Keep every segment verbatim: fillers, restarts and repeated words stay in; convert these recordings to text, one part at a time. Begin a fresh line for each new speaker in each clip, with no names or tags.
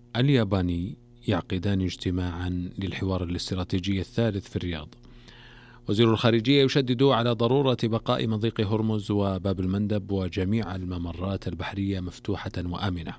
الياباني يعقدان اجتماعا للحوار الاستراتيجي الثالث في الرياض. وزير الخارجية يشدد على ضرورة بقاء مضيق هرمز وباب المندب وجميع الممرات البحرية مفتوحة وآمنة.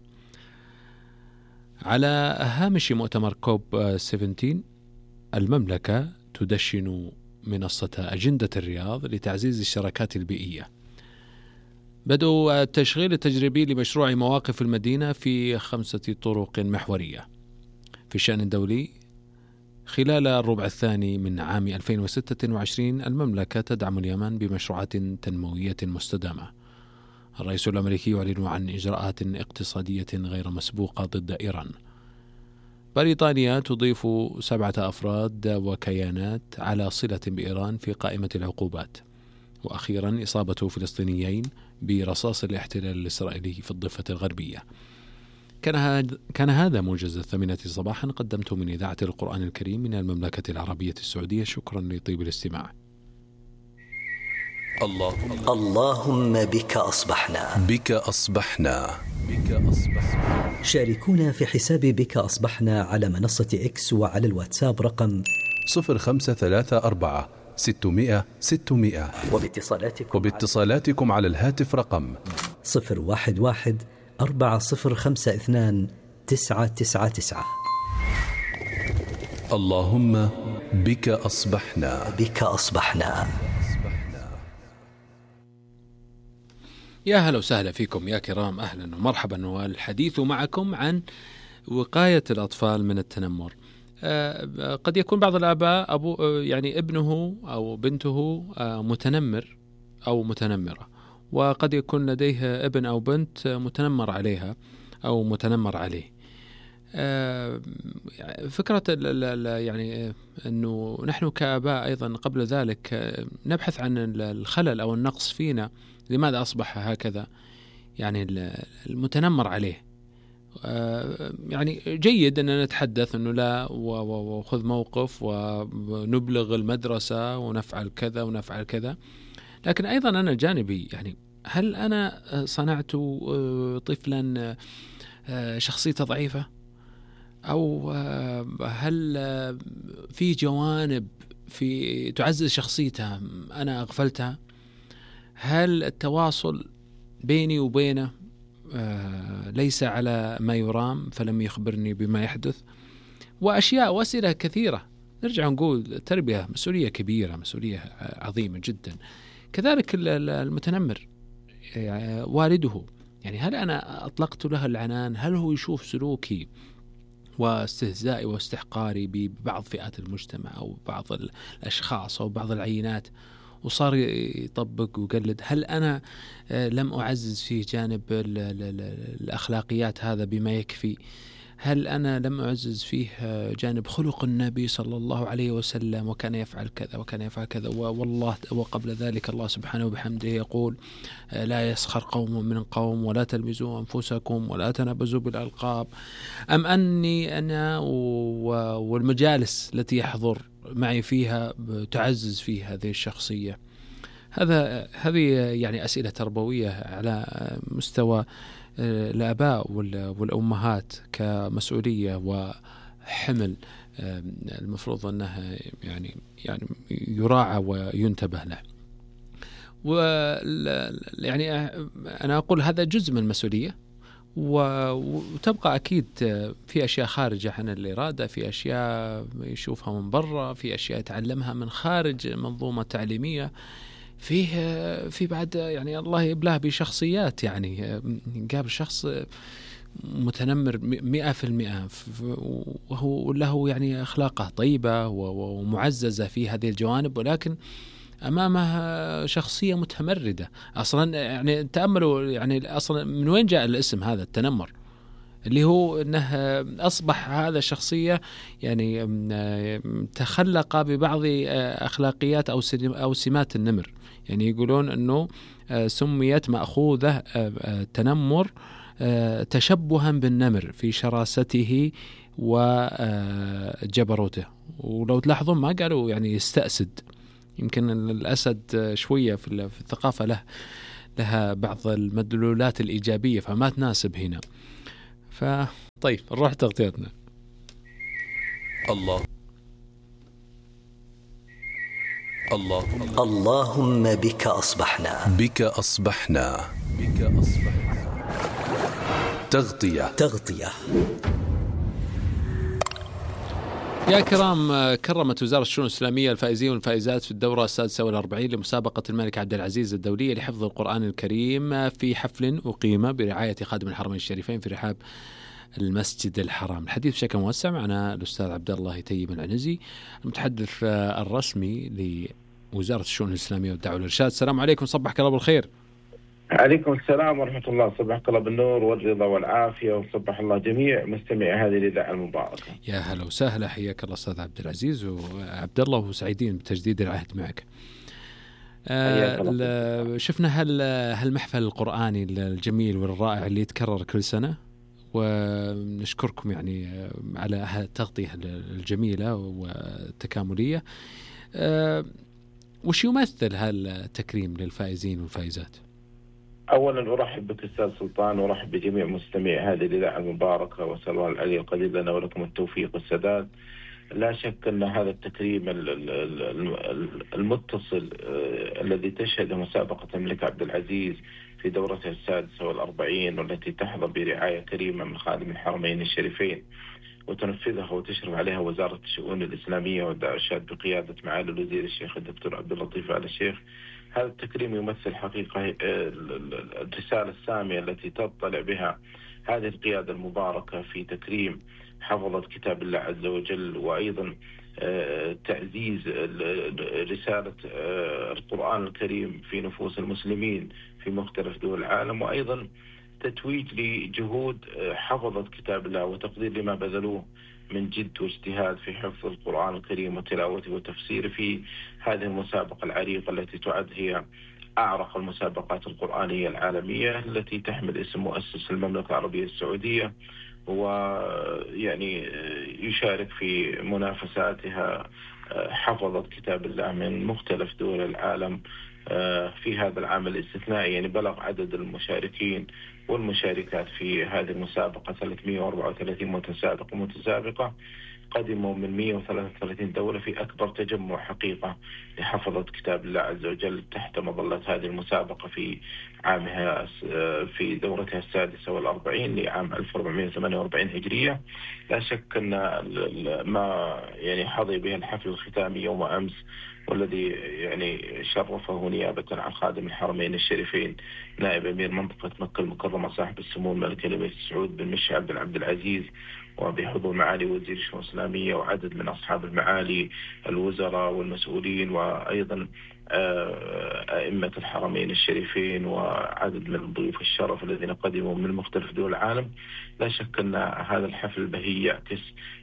على هامش مؤتمر كوب سبعة عشر، المملكة تدشن منصة أجندة الرياض لتعزيز الشراكات البيئية. بدء التشغيل التجريبي لمشروع مواقف المدينة في خمسة طرق محورية. في الشأن الدولي، خلال الربع الثاني من عام ألفين وستة وعشرين المملكة تدعم اليمن بمشروعات تنموية مستدامة. الرئيس الأمريكي يعلن عن إجراءات اقتصادية غير مسبوقة ضد إيران. بريطانيا تضيف سبعة أفراد وكيانات على صلة بإيران في قائمة العقوبات. وأخيرا، إصابة فلسطينيين برصاص الاحتلال الإسرائيلي في الضفة الغربية. كان هذا كان هذا موجز الثامنة صباحا، قدمته من إذاعة القرآن الكريم من المملكة العربية السعودية. شكرا لطيب الاستماع.
اللهم اللهم بك أصبحنا
بك أصبحنا بك أصبحنا.
شاركونا في حساب بك أصبحنا على منصة إكس وعلى الواتساب رقم
صفر خمسة ثلاثة أربعة ستمائة ستمائة،
وباتصالاتكم,
وباتصالاتكم على الهاتف رقم
صفر واحد واحد أربعة صفر خمسة اثنان تسعة تسعة تسعة.
اللهم بك أصبحنا
بك أصبحنا.
يا هلا وسهلا فيكم يا كرام، أهلا ومرحبا، والحديث معكم عن وقاية الأطفال من التنمر. آه قد يكون بعض الآباء أبو يعني ابنه أو بنته آه متنمر أو متنمرة، وقد يكون لديه ابن أو بنت متنمر عليها أو متنمر عليه. آه فكرة يعني أنه نحن كآباء أيضا قبل ذلك نبحث عن الخلل أو النقص فينا، لماذا أصبح هكذا يعني المتنمر عليه. آه يعني جيد أن نتحدث أنه لا وخذ موقف ونبلغ المدرسة ونفعل كذا ونفعل كذا، لكن أيضا أنا جانبي، يعني هل أنا صنعت طفلا شخصيته ضعيفة، أو هل في جوانب في تعزز شخصيتها أنا أغفلتها؟ هل التواصل بيني وبينه ليس على ما يرام فلم يخبرني بما يحدث؟ وأشياء وأسئلة كثيرة. نرجع نقول التربية مسؤولية كبيرة، مسؤولية عظيمة جدا. كذلك المتنمر يعني والده، يعني هل أنا أطلقت له العنان؟ هل هو يشوف سلوكي واستهزائي واستحقاري ببعض فئات المجتمع أو بعض الأشخاص أو بعض العينات وصار يطبق ويقلد؟ هل أنا لم أعزز فيه جانب الأخلاقيات هذا بما يكفي؟ هل أنا لم أعزز فيه جانب خلق النبي صلى الله عليه وسلم وكان يفعل كذا وكان يفعل كذا؟ والله وقبل ذلك الله سبحانه وبحمده يقول لا يسخر قوم من قوم ولا تلمزوا أنفسكم ولا تنابزوا بالألقاب. أم أني أنا والمجالس التي يحضر معي فيها تعزز فيه هذه الشخصية؟ هذا هذه يعني أسئلة تربوية على مستوى الآباء والأمهات كمسؤولية وحمل المفروض أنها يعني يعني يراعى وينتبه له. ويعني أنا أقول هذا جزء من المسؤولية، وتبقى أكيد في أشياء خارجة عن الإرادة، في أشياء يشوفها من برا، في أشياء يتعلمها من خارج منظومة تعليمية، فيه في بعد يعني الله يبلاه بشخصيات، يعني قابل شخص متنمر مئة في المئة وهو له يعني أخلاقه طيبة ومعززة في هذه الجوانب، ولكن أمامه شخصية متمردة. أصلا يعني تأملوا يعني أصلا من وين جاء الاسم هذا التنمر، اللي هو أنه أصبح هذا شخصية يعني تخلق ببعض أخلاقيات أو أو سمات النمر. يعني يقولون أنه سميت مأخوذة التنمر تشبها بالنمر في شراسته وجبروته. ولو تلاحظون ما قالوا يعني يستأسد، يمكن الأسد شوية في الثقافة له لها بعض المدلولات الإيجابية فما تناسب هنا. فطيب نروح تغطيتنا.
الله الله
اللهم بك أصبحنا
بك أصبحنا بك أصبحنا تغطية
تغطية.
يا كرام، كرمت وزارة الشؤون الإسلامية الفائزين والفائزات في الدورة السادسة والأربعين لمسابقة الملك عبد العزيز الدولية لحفظ القرآن الكريم في حفل أقيم برعاية خادم الحرمين الشريفين في رحاب المسجد الحرام. الحديث بشكل موسع معنا الأستاذ عبد الله تيم العنزي، المتحدث الرسمي لوزارة الشؤون الإسلامية والدعوة والإرشاد. السلام عليكم، صبحك الله بالخير.
عليكم السلام ورحمة الله، صبحك الله بالنور والرضا والعافية، وصبح الله جميع مستمعي هذه الإذاعة المباركة.
يا هلا وسهلا، حياك الله أستاذ عبد العزيز وعبد الله، وسعيدين بتجديد العهد معك. آه شفنا هال هالمحفل القرآني الجميل والرائع اللي يتكرر كل سنة، ونشكركم يعني على التغطية الجميلة والتكاملية. آه وش يمثل هالتكريم للفائزين والفائزات؟
أولا أرحب بك أستاذ سلطان، وأرحب بجميع مستمعي هذه الإذاعة المباركة، وأسأل الله العلي القدير لنا ولكم التوفيق والسداد. لا شك أن هذا التكريم المتصل الذي تشهد مسابقة الملك عبد العزيز في دورتها السادسة والأربعين، والتي تحظى برعاية كريمة من خادم الحرمين الشريفين، وتنفذها وتشرف عليها وزارة الشؤون الإسلامية والدعوة والإرشاد بقيادة معالي الوزير الشيخ الدكتور عبد اللطيف آل الشيخ. هذا التكريم يمثل حقيقة الرسالة السامية التي تطلع بها هذه القيادة المباركة في تكريم حفظة كتاب الله عز وجل، وأيضا تعزيز رسالة القرآن الكريم في نفوس المسلمين في مختلف دول العالم، وأيضا تتويج لجهود حفظة كتاب الله وتقدير لما بذلوه من جد واجتهاد في حفظ القرآن الكريم وتلاوته وتفسيره في هذه المسابقة العريقة التي تعد هي أعرق المسابقات القرآنية العالمية، التي تحمل اسم مؤسس المملكة العربية السعودية، ويعني يشارك في منافساتها حفظة كتاب الله من مختلف دول العالم. في هذا العام الاستثنائي يعني بلغ عدد المشاركين والمشاركات في هذه المسابقة ثلاثمئة وأربعة وثلاثين متسابق ومتسابقة، قدموا من مئة وثلاثة وثلاثين دولة في أكبر تجمع حقيقة لحفظة كتاب الله عز وجل تحت مظلة هذه المسابقة في عامها في دورتها السادسة والأربعين لعام ألف وأربعمئة وثمانية وأربعين هجرية. لا شك أن ما يعني حظي به الحفل الختامي يوم أمس، والذي يعني شرفه نيابة عن خادم الحرمين الشريفين نائب أمير منطقة مكة المكرمة صاحب السمو الملكي الأمير سعود بن مشعل بن عبد العزيز، وبحضور معالي وزير الشؤون الإسلامية وعدد من أصحاب المعالي الوزراء والمسؤولين، وأيضا أئمة الحرمين الشريفين وعدد من ضيوف الشرف الذين قدموا من مختلف دول العالم. لا شك أن هذا الحفل البهي يعكس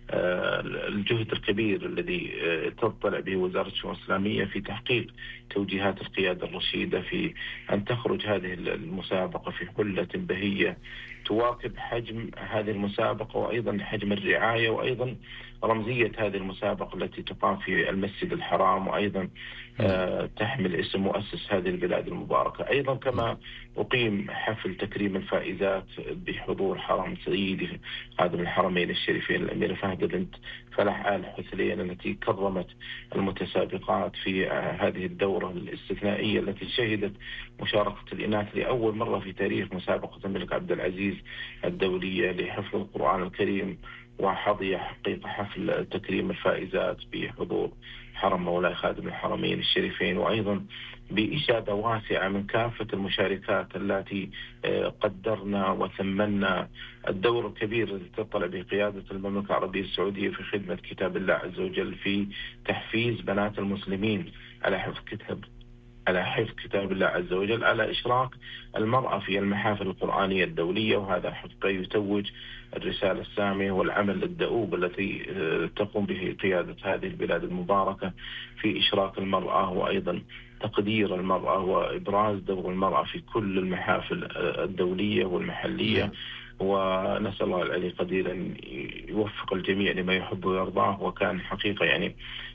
الجهد الكبير الذي تطلع به وزارة الشؤون الإسلامية في تحقيق توجيهات القيادة الرشيدة في أن تخرج هذه المسابقة في حلة بهية تواكب حجم هذه المسابقة، وأيضا حجم الرعاية، وأيضا رمزية هذه المسابقة التي تقام في المسجد الحرام، وأيضا آه تحمل اسم مؤسس هذه البلاد المباركة. أيضا كما أقيم حفل تكريم الفائزات بحضور حرم سيدي خادم الحرمين الشريفين الأميرة فهد بنت فلاح آل حسين، التي كرمت المتسابقات في آه هذه الدورة الاستثنائية التي شهدت مشاركة الإناث لأول مرة في تاريخ مسابقة الملك عبد العزيز الدولية لحفظ القرآن الكريم، وحظي حقيقة حفل تكريم الفائزات بحضور حرم مولاي خادم الحرمين الشريفين، وأيضا بإشادة واسعة من كافة المشاركات التي قدرنا وثمنا الدور الكبير الذي تطلع به قيادة المملكة العربية السعودية في خدمة كتاب الله عز وجل، في تحفيز بنات المسلمين على حفظ كتاب على حفظ كتاب الله عز وجل، على إشراك المرأة في المحافل القرآنية الدولية. وهذا حقيقة يتوج الرسالة السامية والعمل الدؤوب التي تقوم به قيادة هذه البلاد المباركة في إشراك المرأة، وأيضا تقدير المرأة وإبراز دور المرأة في كل المحافل الدولية والمحلية. ونسأل الله العلي القدير أن يوفق الجميع لما يحب ويرضاه. وكان حقيقة يعني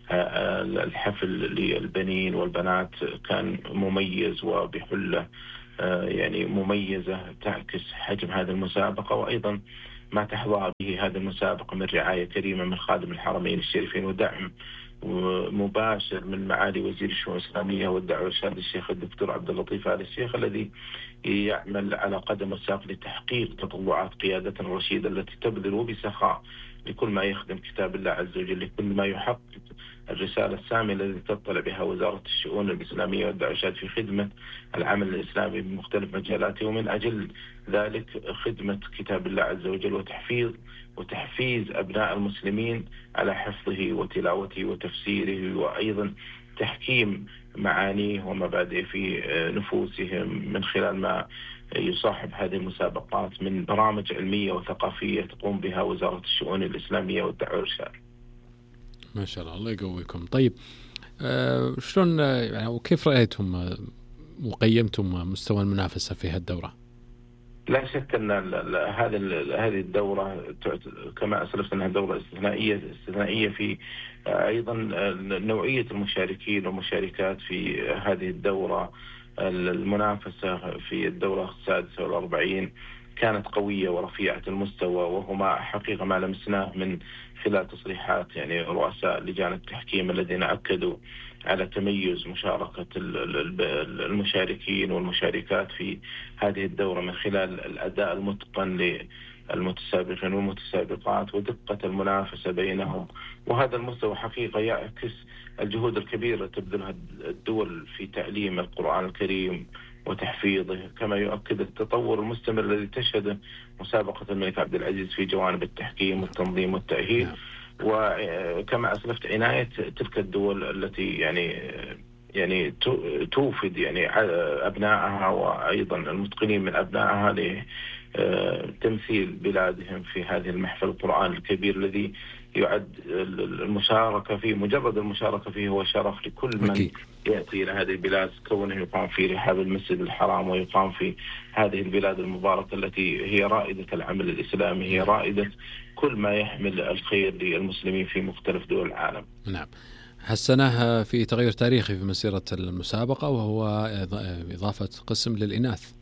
الحفل للبنين والبنات كان مميز وبحلة يعني مميزة تعكس حجم هذه المسابقة، وأيضا ما تحظى به هذه المسابقة من رعاية كريمة من خادم الحرمين الشريفين ودعم مباشر من معالي وزير الشؤون الإسلامية والدعوة والإرشاد الشيخ الدكتور عبد اللطيف آل الشيخ، الذي يعمل على قدم وساق لتحقيق تطلعات قيادة الرشيدة التي تبذل بسخاء لكل ما يخدم كتاب الله عز وجل، لكل ما يحقق الرسالة السامية التي تطلع بها وزارة الشؤون الإسلامية والدعوة والإرشاد في خدمة العمل الإسلامي بمختلف مجالاته، ومن أجل ذلك خدمة كتاب الله عز وجل وتحفيظ وتحفيز أبناء المسلمين على حفظه وتلاوته وتفسيره، وأيضا تحكيم معانيه ومبادئه في نفوسهم من خلال ما يصاحب هذه المسابقات من برامج علمية وثقافية تقوم بها وزارة الشؤون الإسلامية والدعوة والإرشاد.
ما شاء الله، الله يقويكم. طيب آه شلون يعني وكيف رأيتم وقيمتم مستوى المنافسة في هالدورة؟
لا شك أن هذه هذه الدورة كما أسلفت أنها دورة استثنائية استثنائية في أيضا نوعية المشاركين والمشاركات في هذه الدورة. المنافسة في الدورة السادسة والأربعين كانت قوية ورفيعة المستوى، وهما حقيقة ما لمسناه من خلال تصريحات يعني رؤساء لجان التحكيم الذين أكدوا على تميز مشاركة المشاركين والمشاركات في هذه الدورة من خلال الأداء المتقن للمتسابقين والمتسابقات ودقة المنافسة بينهم. وهذا المستوى حقيقة يعكس الجهود الكبيرة تبذلها الدول في تعليم القرآن الكريم وتحفيظه، كما يؤكد التطور المستمر الذي تشهده مسابقة الملك عبد العزيز في جوانب التحكيم والتنظيم والتأهيل. وكما أسلفت عناية تلك الدول التي يعني يعني توفد يعني أبنائها وأيضا المتقنين من أبنائها لتمثيل بلادهم في هذه المحفل القرآن الكبير الذي يعد المشاركة فيه، مجرد المشاركة فيه هو شرف لكل من أكيد يأتي إلى هذه البلاد، كونه يقام في رحاب المسجد الحرام ويقام في هذه البلاد المباركة التي هي رائدة العمل الإسلامي، هي رائدة كل ما يحمل الخير للمسلمين في مختلف دول العالم.
نعم، هالسنة في تغير تاريخي في مسيرة المسابقة وهو إضافة قسم للإناث.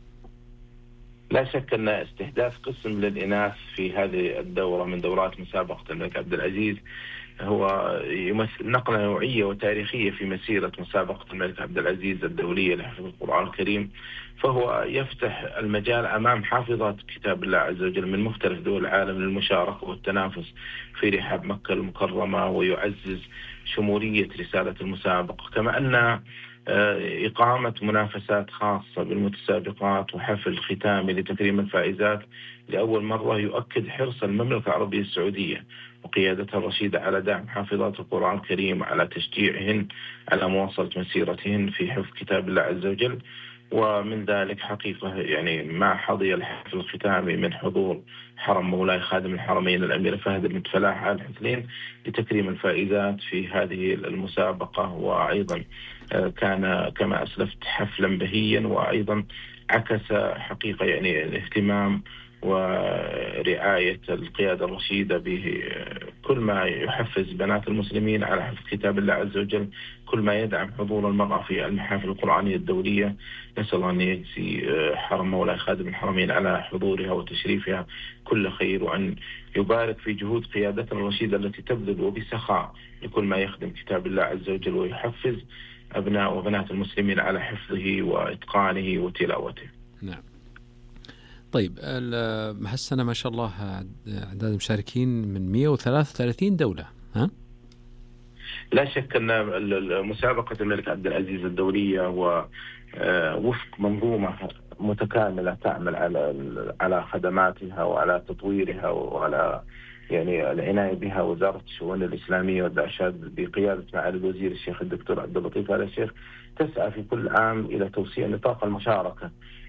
لا شك أن استحداث قسم للإناث في هذه الدورة من دورات مسابقة الملك عبد العزيز هو يمثل نقلة نوعية وتاريخية في مسيرة مسابقة الملك عبد العزيز الدولية لحفظ القرآن الكريم، فهو يفتح المجال أمام حافظات كتاب الله عز وجل من مختلف دول العالم للمشاركة والتنافس في رحاب مكة المكرمة، ويعزز شمولية رسالة المسابقة، كما أن إقامة منافسات خاصة بالمتسابقات وحفل ختامي لتكريم الفائزات لأول مرة يؤكد حرص المملكة العربية السعودية وقيادتها الرشيدة على دعم حافظات القرآن الكريم وعلى تشجيعهن على مواصلة مسيرتهن في حفظ كتاب الله عز وجل. ومن ذلك حقيقة يعني ما حظي الحفل الختامي من حضور حرم مولاي خادم الحرمين الأمير فهد بن فلاح آل حسنين لتكريم الفائزات في هذه المسابقة، وأيضا كان كما أسلفت حفلا بهيا، وأيضا عكس حقيقة يعني الاهتمام ورعاية القيادة الرشيدة به كل ما يحفز بنات المسلمين على حفظ كتاب الله عز وجل، كل ما يدعم حضور المرأة في المحافل القرآنية الدولية. نسأل الله أن يجزي حرم مولاي خادم الحرمين على حضورها وتشريفها كل خير، وأن يبارك في جهود قيادتنا الرشيدة التي تبذل وبسخاء لكل ما يخدم كتاب الله عز وجل ويحفز أبناء وبنات المسلمين على حفظه وإتقانه وتلاوته.
نعم. طيب هالسنة ما شاء الله أعداد المشاركين من مئة وثلاثة وثلاثين دولة، ها؟
لا شك أن مسابقة الملك عبد العزيز الدولية ووفق منظومة متكاملة تعمل على على خدماتها وعلى تطويرها وعلى يعني العناية بها وزارة الشؤون الإسلامية والإرشاد بقيادة معالي الوزير الشيخ الدكتور عبد اللطيف آل الشيخ تسعى في كل عام إلى توسيع نطاق المشاركة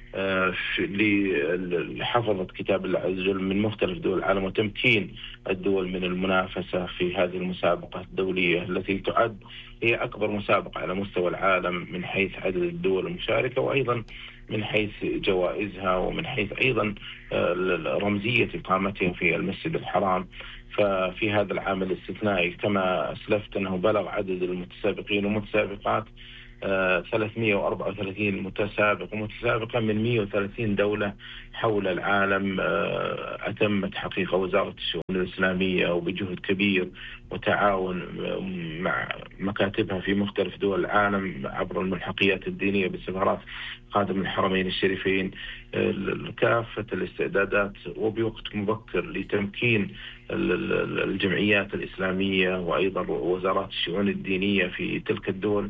لحفظة كتاب الله عز وجل من مختلف دول العالم، وتمكين الدول من المنافسة في هذه المسابقة الدولية التي تعد هي أكبر مسابقة على مستوى العالم من حيث عدد الدول المشاركة، وأيضا من حيث جوائزها، ومن حيث أيضا رمزية إقامتها في المسجد الحرام. ففي هذا العام الاستثنائي كما أسلفت أنه بلغ عدد المتسابقين والمتسابقات ثلاثمئة وأربعة وثلاثين متسابق ومتسابقة من مئة وثلاثين دولة حول العالم. أتمت حقيقة وزارة الشؤون الإسلامية وبجهد كبير وتعاون مع مكاتبها في مختلف دول العالم عبر الملحقيات الدينية بسفارات خادم الحرمين الشريفين كافة الاستعدادات وبوقت مبكر لتمكين الجمعيات الإسلامية وأيضا وزارات الشؤون الدينية في تلك الدول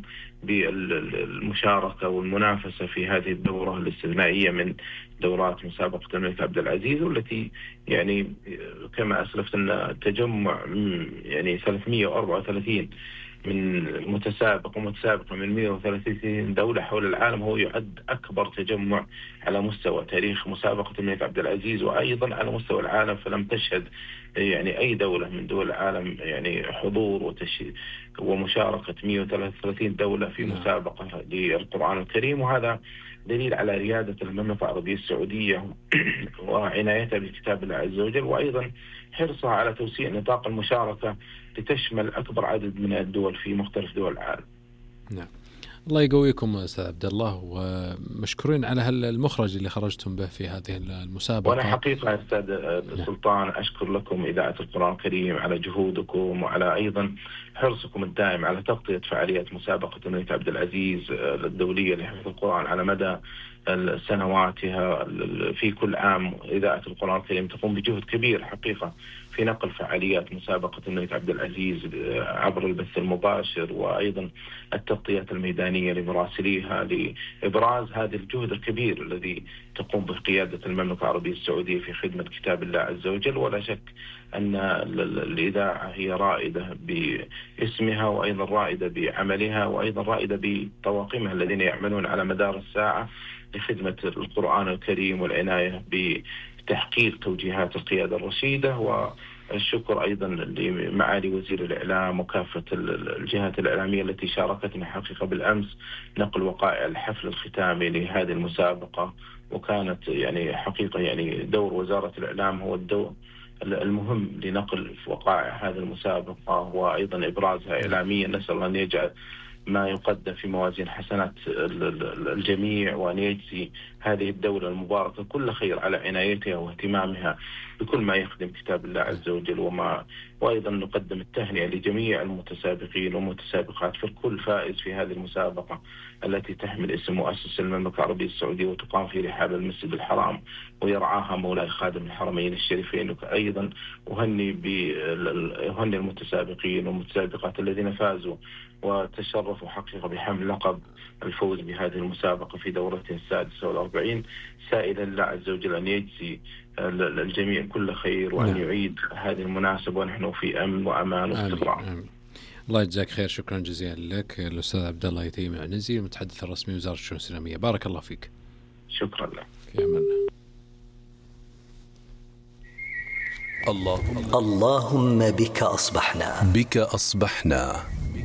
بالمشاركة والمنافسة في هذه الدورة الاستثنائية من دورات مسابقة الملك عبد العزيز، والتي يعني كما أسلفت أن تجمع يعني ثلاثمئة وأربعة وثلاثين من متسابق ومتسابقة من مئة وثلاثين دولة حول العالم هو يعد أكبر تجمع على مستوى تاريخ مسابقة الملك عبد العزيز، وأيضا على مستوى العالم. فلم تشهد يعني أي دولة من دول العالم يعني حضور وتش... ومشاركة مئة وثلاثة وثلاثين دولة في مسابقة للقرآن الكريم، وهذا دليل على ريادة المملكة العربية السعودية وعنايتها بكتاب الله عز وجل، وأيضا حرصها على توسيع نطاق المشاركة لتشمل أكبر عدد من الدول في مختلف دول العالم.
نعم، الله يقويكم أستاذ عبد الله، ومشكورين على المخرج اللي خرجتم به في هذه المسابقة.
وأنا حقيقة أستاذ سلطان أشكر لكم إذاعة القرآن الكريم على جهودكم وعلى أيضا حرصكم الدائم على تغطية فعاليات مسابقة الملك عبد العزيز الدولية لحفظ القرآن على مدى سنواتها. في كل عام إذاعة القرآن الكريم تقوم بجهد كبير حقيقة في نقل فعاليات مسابقة الملك عبد العزيز عبر البث المباشر، وأيضا التغطيات الميدانية لمراسليها لإبراز هذا الجهد الكبير الذي تقوم به قيادة المملكة العربية السعودية في خدمة كتاب الله عز وجل. ولا شك أن الإذاعة هي رائدة باسمها وأيضا رائدة بعملها وأيضا رائدة بطواقمها الذين يعملون على مدار الساعة لخدمة القرآن الكريم والعناية بتحقيق توجيهات القيادة الرشيدة. والشكر أيضا لمعالي وزير الإعلام وكافة الجهات الإعلامية التي شاركتنا حقيقة بالأمس نقل وقائع الحفل الختامي لهذه المسابقة، وكانت يعني حقيقة يعني دور وزارة الإعلام هو الدور المهم لنقل وقائع هذه المسابقة وأيضا إبرازها إعلاميا. نسأل الله أن يجعل ما يقدم في موازين حسنات الجميع، وأن يجزي هذه الدولة المباركة كل خير على عنايتها واهتمامها بكل ما يخدم كتاب الله عز وجل. وما وأيضا نقدم التهنئة لجميع المتسابقين والمتسابقات في الكل فائز في هذه المسابقة التي تحمل اسم مؤسسة المملكة العربية السعودية وتقام في رحاب المسجد الحرام ويرعاها مولاي خادم الحرمين الشريفين. أيضا أهني أهني المتسابقين والمتسابقات الذين فازوا وتشرفوا حقيقة بحمل لقب الفوز بهذه المسابقة في دورتها السادسة والأربعين، سائلا الله عز وجل أن يجزي الجميع كل خير وأن يعيد هذه المناسبة ونحن في أمن وأمان واستقرار.
الله يجزاك خير. شكرا جزيلا لك الأستاذ عبد الله يتيم عنزي المتحدث الرسمي وزارة الشؤون الإسلامية، بارك الله فيك.
شكرا لك.
في أمان
الله.
اللهم بك أصبحنا
بك أصبحنا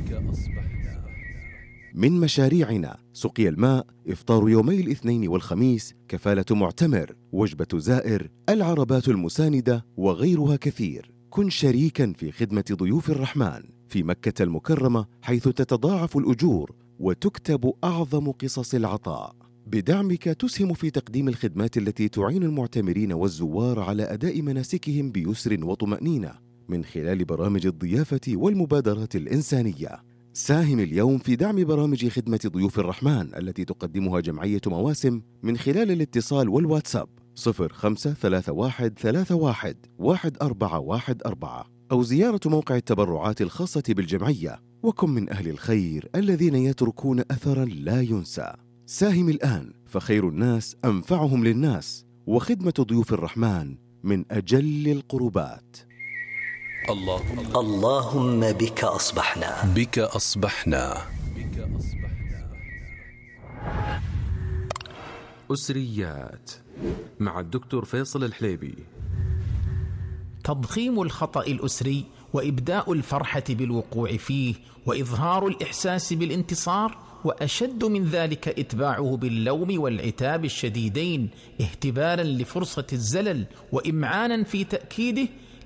من مشاريعنا سقي الماء، إفطار يومي الاثنين والخميس، كفالة معتمر، وجبة زائر، العربات المساندة وغيرها كثير. كن شريكا في خدمة ضيوف الرحمن في مكة المكرمة، حيث تتضاعف الأجور وتكتب أعظم قصص العطاء. بدعمك تسهم في تقديم الخدمات التي تعين المعتمرين والزوار على أداء مناسكهم بيسر وطمأنينة من خلال برامج الضيافة والمبادرات الإنسانية. ساهم اليوم في دعم برامج خدمة ضيوف الرحمن التي تقدمها جمعية مواسم من خلال الاتصال والواتساب صفر خمسة ثلاثة واحد ثلاثة واحد واحد أربعة واحد أربعة أو زيارة موقع التبرعات الخاصة بالجمعية. وكن من أهل الخير الذين يتركون أثرا لا ينسى. ساهم الآن فخير الناس أنفعهم للناس، وخدمة ضيوف الرحمن من أجل القربات.
الله.
اللهم بك أصبحنا
بك أصبحنا
أسريات مع الدكتور فيصل الحليبي.
تضخيم الخطأ الأسري وإبداء الفرحة بالوقوع فيه وإظهار الإحساس بالانتصار، وأشد من ذلك إتباعه باللوم والعتاب الشديدين اهتباراً لفرصة الزلل وإمعاناً في تأكيده،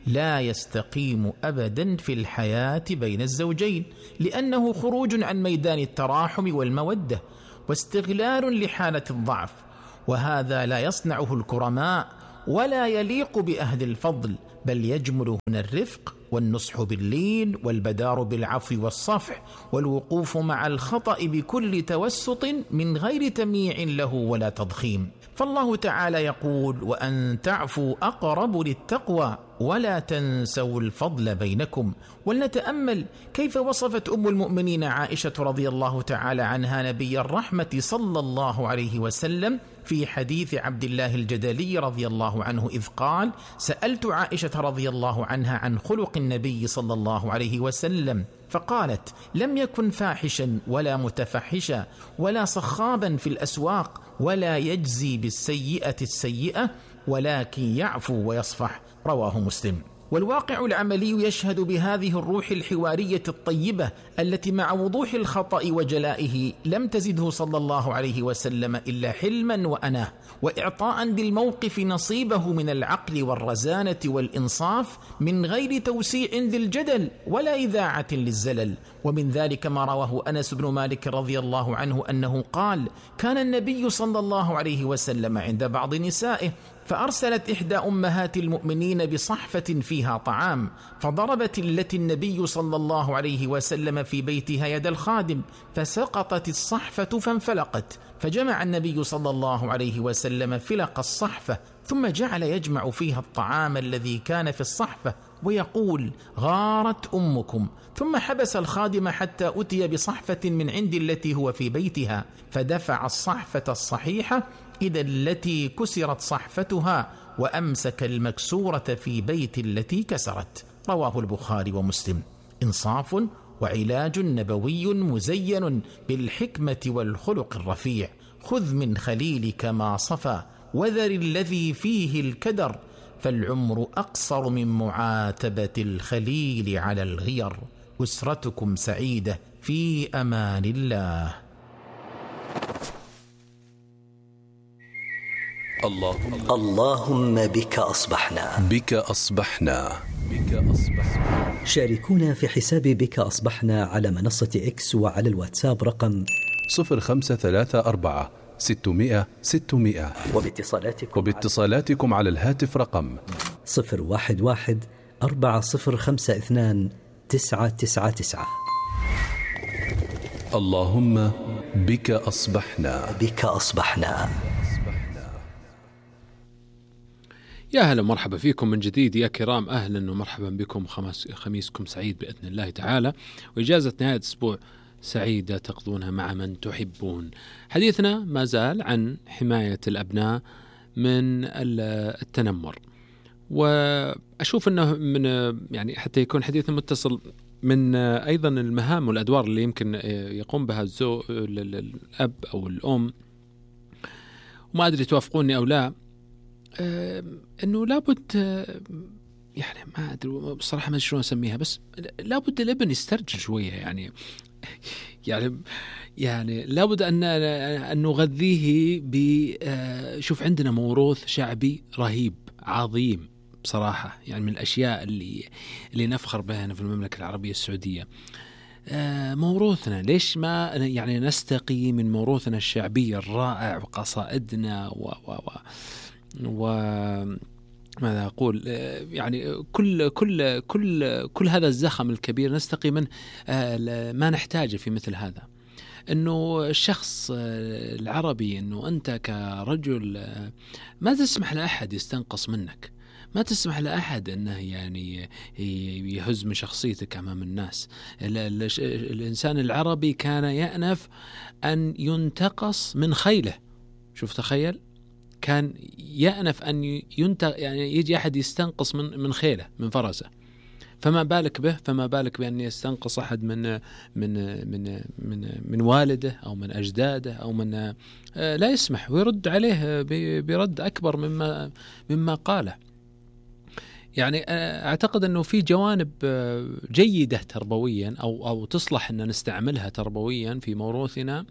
لا يستقيم أبدا في الحياة بين الزوجين، لأنه خروج عن ميدان التراحم والمودة واستغلال لحالة الضعف، وهذا لا يصنعه الكرماء ولا يليق بأهل الفضل، بل يجمل هنا الرفق والنصح باللين والبدار بالعفو والصفح والوقوف مع الخطأ بكل توسط من غير تمييع له ولا تضخيم. فالله تعالى يقول: وأن تعفوا أقرب للتقوى ولا تنسوا الفضل بينكم. ولنتأمل كيف وصفت أم المؤمنين عائشة رضي الله تعالى عنها نبي الرحمة صلى الله عليه وسلم في حديث عبد الله الجدلي رضي الله عنه إذ قال: سألت عائشة رضي الله عنها عن خلق النبي صلى الله عليه وسلم فقالت: لم يكن فاحشا ولا متفحشا ولا صخابا في الأسواق ولا يجزي بالسيئة السيئة ولكن يعفو ويصفح. رواه مسلم. والواقع العملي يشهد بهذه الروح الحوارية الطيبة التي مع وضوح الخطأ وجلائه لم تزده صلى الله عليه وسلم إلا حلما وأناه، وإعطاء بالموقف نصيبه من العقل والرزانة والإنصاف من غير توسيع للجدل ولا إذاعة للزلل. ومن ذلك ما رواه أنس بن مالك رضي الله عنه أنه قال: كان النبي صلى الله عليه وسلم عند بعض نسائه فأرسلت إحدى أمهات المؤمنين بصحفة فيها طعام، فضربت التي النبي صلى الله عليه وسلم في بيتها يد الخادم فسقطت الصحفة فانفلقت، فجمع النبي صلى الله عليه وسلم فلق الصحفة ثم جعل يجمع فيها الطعام الذي كان في الصحفة ويقول: غارت أمكم، ثم حبس الخادم حتى أتي بصحفة من عند التي هو في بيتها فدفع الصحفة الصحيحة إذا التي كسرت صحفتها وأمسك المكسورة في بيت التي كسرت. رواه البخاري ومسلم. إنصاف وعلاج نبوي مزين بالحكمة والخلق الرفيع. خذ من خليلك ما صفى وذر الذي فيه الكدر، فالعمر أقصر من معاتبة الخليل على الغير. أسرتكم سعيدة في أمان الله.
اللهم
اللهم بك أصبحنا
بك أصبحنا بك أصبحنا.
شاركونا في حساب بك أصبحنا على منصة إكس وعلى الواتساب رقم
صفر خمسة ثلاثة أربعة ستمائة ستمائة،
وباتصالاتكم,
وباتصالاتكم على الهاتف رقم
صفر واحد واحد أربعة صفر خمسة اثنان تسعة تسعة تسعة.
اللهم بك أصبحنا
بك أصبحنا.
يا هلا مرحبا فيكم من جديد يا كرام، أهلا ومرحبا بكم. خميس خميسكم سعيد بإذن الله تعالى، وإجازة نهاية أسبوع سعيدة تقضونها مع من تحبون. حديثنا ما زال عن حماية الأبناء من التنمر، وأشوف أنه من يعني حتى يكون حديثنا متصل من أيضا المهام والأدوار اللي يمكن يقوم بها الزوج الأب أو الأم، وما أدري توافقوني أو لا، أنه لابد يعني ما أدري بصراحة ما شلون أسميها، بس لابد الابن يسترجل شوية يعني يعني يعني لابد أن أن نغذيه بشوف عندنا موروث شعبي رهيب عظيم بصراحة، يعني من الأشياء اللي اللي نفخر بها هنا في المملكة العربية السعودية. موروثنا ليش ما يعني نستقي من موروثنا الشعبي الرائع وقصائدنا و و و وماذا أقول يعني كل كل كل كل هذا الزخم الكبير نستقي منه ما نحتاجه في مثل هذا. إنه الشخص العربي، إنه أنت كرجل ما تسمح لأحد يستنقص منك، ما تسمح لأحد أنه يعني يهز من شخصيتك أمام الناس. الإنسان العربي كان يأنف أن ينتقص من خيله. شوف تخيل، كان يأنف أن ينت يعني يجي أحد يستنقص من من خيله من فرسه، فما بالك به فما بالك بأن يستنقص أحد من من من من من والده أو من أجداده أو من لا يسمح، ويرد عليه برد أكبر مما مما قاله. يعني أعتقد أنه في جوانب جيدة تربويا أو أو تصلح أن نستعملها تربويا في موروثنا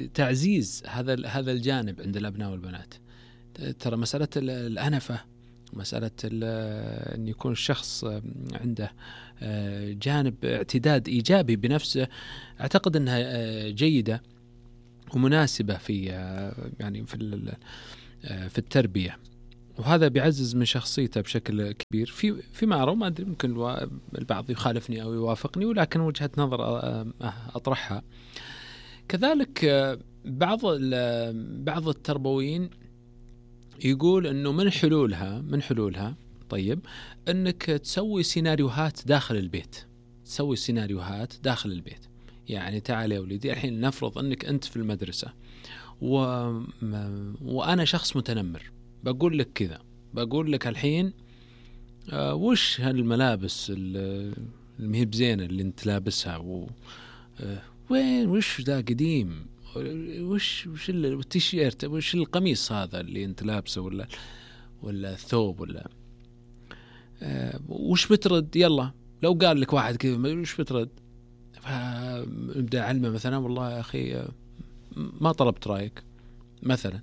لتعزيز هذا هذا الجانب عند الأبناء والبنات. ترى مسألة الأنفة مسألة أن يكون الشخص عنده جانب اعتداد إيجابي بنفسه، أعتقد أنها جيدة ومناسبة في يعني في في التربية، وهذا بيعزز من شخصيته بشكل كبير. في فيما أرى، ما أدري ممكن البعض يخالفني أو يوافقني، ولكن وجهة نظر أطرحها. كذلك بعض بعض التربويين يقول إنه من حلولها من حلولها طيب إنك تسوي سيناريوهات داخل البيت، تسوي سيناريوهات داخل البيت. يعني تعال يا وليدي، الحين نفرض أنك أنت في المدرسة و... وأنا شخص متنمر، بقول لك كذا، بقول لك الحين آه وش هالملابس المهيب زينة اللي انت لابسها، و... آه وين وش ذا قديم، وش وش التيشيرت، وش القميص هذا اللي انت لابسه، ولا ولا الثوب، ولا آه وش بترد؟ يلا لو قال لك واحد كذا وش بترد؟ فنبدأ علمه مثلا، والله يا أخي ما طلبت رأيك مثلا،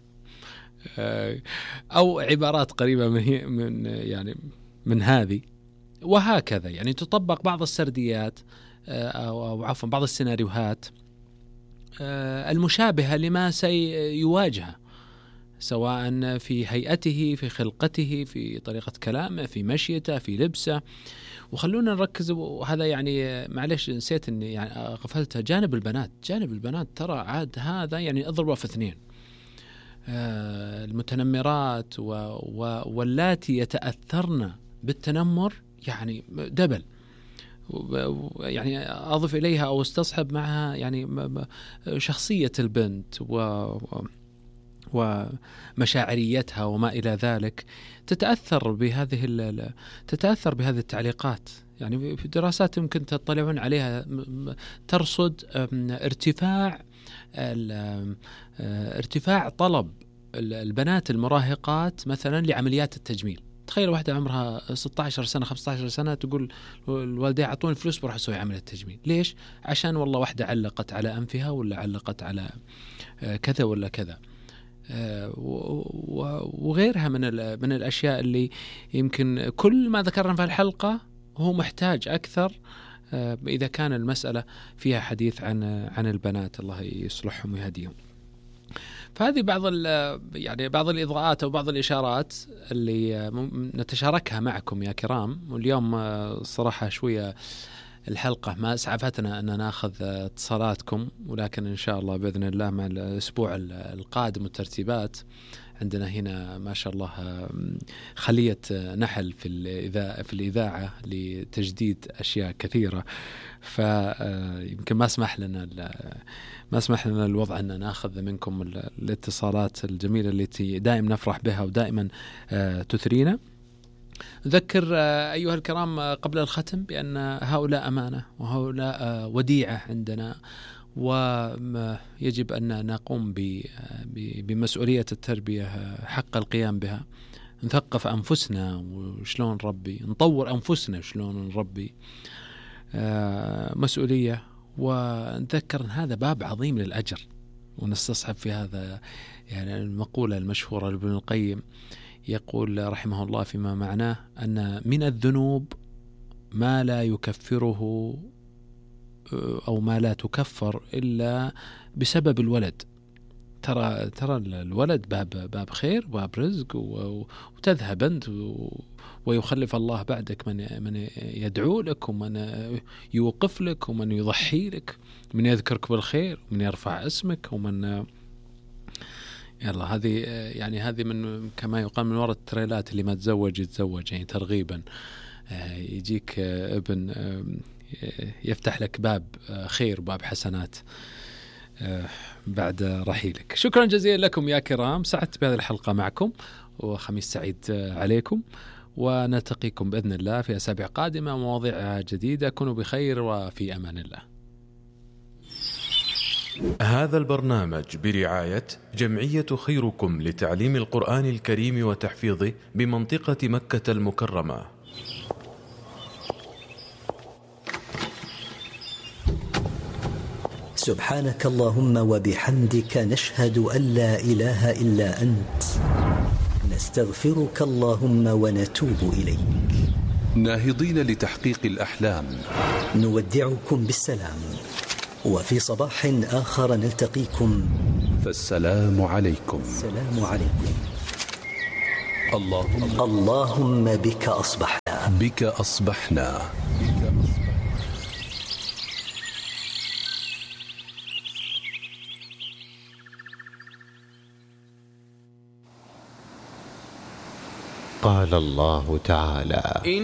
أو عبارات قريبة من من يعني من هذه، وهكذا. يعني تطبق بعض السرديات أو عفوا بعض السيناريوهات المشابهة لما سيواجهه، سواء في هيئته، في خلقته، في طريقة كلامه، في مشيته، في لبسه. وخلونا نركز، وهذا يعني معلش نسيت اني يعني غفلتها، جانب البنات. جانب البنات ترى عاد هذا يعني اضربه في اثنين. آه المتنمرات و و واللاتي يتأثرن بالتنمر يعني دبل، يعني اضف اليها او استصحب معها يعني شخصية البنت و ومشاعريتها وما إلى ذلك، تتأثر بهذه تتأثر بهذه التعليقات. يعني في دراسات يمكن تطلعون عليها ترصد ارتفاع ارتفاع طلب البنات المراهقات مثلا لعمليات التجميل. تخيل واحدة عمرها ستة عشر سنة خمسة عشر سنة تقول الوالدين أعطوني فلوس بروح أسوي عملية تجميل. ليش؟ عشان والله واحدة علقت على أنفها، ولا علقت على كذا ولا كذا، وغيرها من من الأشياء اللي يمكن كل ما ذكرنا في الحلقة هو محتاج أكثر إذا كان المسألة فيها حديث عن عن البنات، الله يصلحهم ويهديهم. فهذه بعض يعني بعض الإضاءات أو بعض الإشارات اللي نتشاركها معكم يا كرام. واليوم صراحة شوية الحلقة ما أسعفتنا أن نأخذ اتصالاتكم، ولكن إن شاء الله بإذن الله مع الأسبوع القادم والترتيبات عندنا هنا ما شاء الله خلية نحل في الإذاعة في الإذاعة لتجديد أشياء كثيرة، فيمكن ما اسمح لنا ما اسمح لنا الوضع أن نأخذ منكم الاتصالات الجميلة التي دائما نفرح بها ودائما تثرينا. أذكر أيها الكرام قبل الختم بأن هؤلاء أمانة، وهؤلاء وديعة عندنا، ويجب أن نقوم بمسؤولية التربية حق القيام بها. نثقف أنفسنا وشلون نربي، نطور أنفسنا وشلون نربي، مسؤولية. ونذكر أن هذا باب عظيم للأجر، ونستصحب في هذا يعني المقولة المشهورة لابن القيم، يقول رحمه الله فيما معناه أن من الذنوب ما لا يكفره أو ما لا تكفر إلا بسبب الولد. ترى ترى الولد باب باب خير وباب رزق، وتذهب أنت ويخلف الله بعدك من من يدعو لك، ومن يوقف لك، ومن يضحي لك، من يذكرك بالخير، ومن يرفع اسمك، ومن يلا هذه يعني هذه من كما يقال من وراء التريلات اللي ما تزوج يتزوج، يعني ترغيبا يجيك ابن يفتح لك باب خير وباب حسنات بعد رحيلك. شكرا جزيلا لكم يا كرام، سعدت بهذه الحلقة معكم، وخميس سعيد عليكم، ونلتقيكم بإذن الله في أسابيع قادمة مواضيع جديدة. كونوا بخير وفي أمان الله.
هذا البرنامج برعاية جمعية خيركم لتعليم القرآن الكريم وتحفيظه بمنطقة مكة المكرمة.
سبحانك اللهم وبحمدك، نشهد أن لا إله إلا أنت، نستغفرك اللهم ونتوب إليك.
ناهضين لتحقيق الأحلام،
نودعكم بالسلام، وفي صباح آخر نلتقيكم،
فالسلام عليكم.
السلام عليكم.
اللهم
اللهم بك أصبحنا
بك أصبحنا
قال الله تعالى: